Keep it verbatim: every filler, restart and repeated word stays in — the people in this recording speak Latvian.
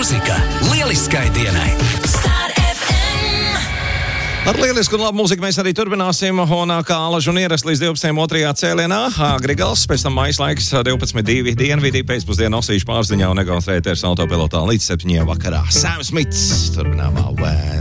mūzika lieliskai dienai. Star F M. Ar lielisku un labu mūziku mēs arī turpināsim. Un kā alaži un ierast līdz divpadsmitajam otrajā cēlienā. Grigals, pēc tam mājas laiks divpadsmit divi dienvidī, pēcpusdienu Osīšu pārziņā un Egons Rēters autopilotā līdz septiņiem vakarā. Sam Smits turpināmā When